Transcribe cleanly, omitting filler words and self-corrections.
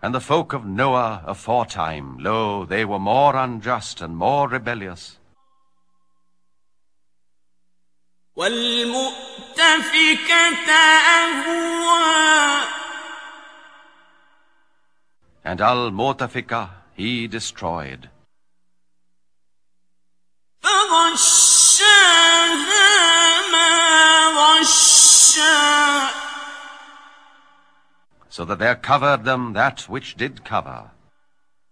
And the folk of Noah aforetime, lo, they were more unjust and more rebellious. وَالْمُؤْتَفِكَةَ أَهْوَىٰ. And Al-Mu'tafikah he destroyed. فَغَشَّاهَا مَا غَشَّىٰ. So that there covered them that which did cover.